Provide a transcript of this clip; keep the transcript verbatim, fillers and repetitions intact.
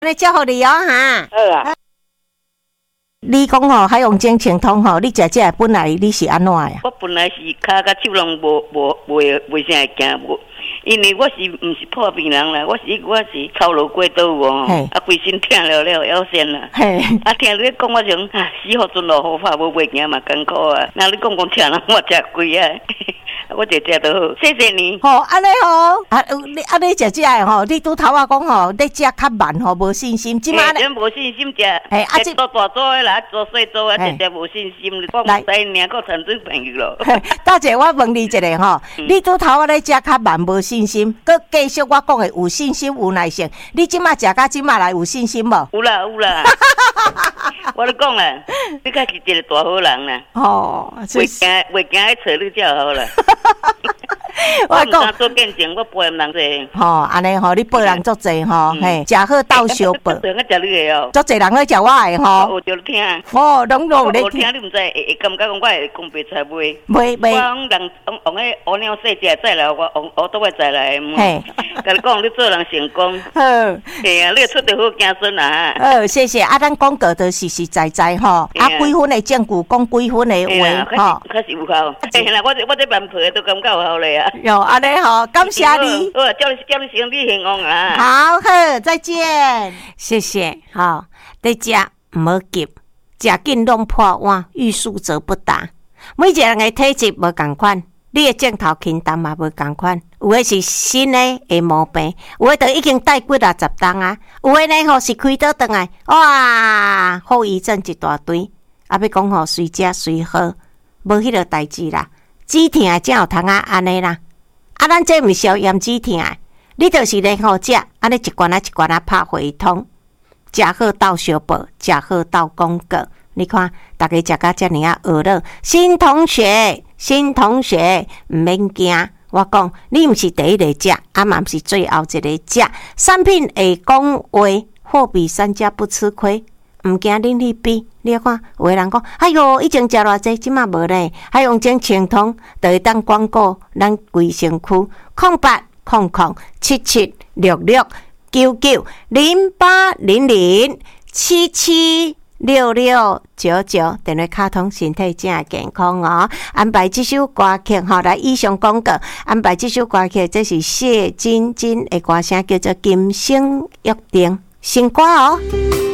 那祝福你哦哈。 好啊。 你讲吼，海洋精清通吼，你食这本来你是安怎呀？ 我本来是脚甲手拢无无无袂啥会惊无。因为我是毋是破病人啦，我是我是操劳过度哦，啊，规身痛了了腰酸啦，啊，听你讲我想啊，死好准落好怕，无袂惊嘛艰苦啊。那你讲讲听人我食贵啊，我就食得好，谢谢你。 吼，安尼吼，啊，你安尼食食诶吼，你拄头啊讲吼，你食较慢吼，无信心，即马真无信心食，嘿，啊，即做大做诶啦，做细做啊，直直无信心，我唔知领个产生朋友咯。 大姐，我问你一个吼，你拄头啊咧食较慢，无信心，佮继续我讲的有信心、有耐性。你即马食到即马来有信心无？ 有啦有啦，我咧讲啦，你较是一个大好人啦。 哦， 袂惊袂惊去找你才好啦。我讲做见证，我陪人济。 吼，安尼吼，你陪人足济吼，嘿，食好斗相报。 我食你的哦。 足济人咧食我的吼。 我就听。 哦，拢拢咧听。你毋知会会感觉讲我会讲白菜袂？ 袂袂。 我讲人用用迄乌鸟细只再来，我用乌倒来再来。嘿。甲你讲，你做人成功。好。嘿啊，你出得好子孙啊。 好，谢谢。啊，咱讲个都实实在在吼。啊，几分的证据，讲几分的话吼。 确实有效。嘿啦，我我这蛮皮都感觉有效咧啊。 有安尼吼，感谢你。 好，叫你叫你身体兴旺啊。 好好，再见。谢谢。好，在食唔好急，食紧弄破碗，欲速则不达。每一个人的体质无共款，你的镜头轻重嘛无共款。有的是新的的毛病，有的就已经带几啊十档啊，有的呢吼是开刀倒来，哇，后遗症一大堆。啊，要讲吼随食随喝，无迄个代志啦。止痛才有通啊安尼啦。啊，咱这毋是消炎止痛，你就是咧吼食，安尼一罐啊一罐啊拍回通，食好斗相报，食好斗广告。你看，大家食到遮尔啊学乐，新同学，新同学毋免惊。我讲，你毋是第一个食，啊嘛毋是最后一个食。产品会讲话，货比三家不吃亏。毋惊恁去比，你看，有个人讲，哎哟，以前食偌济，即马无咧，还用种清通，就会当广告咱规身躯，空八空空七七六六九九零八零零七七六六九九，电话卡通，身体正健康哦。安排这首歌曲，吼，来以上广告，安排这首歌曲，这是谢金金的歌声，叫做《今生约定》，新歌哦。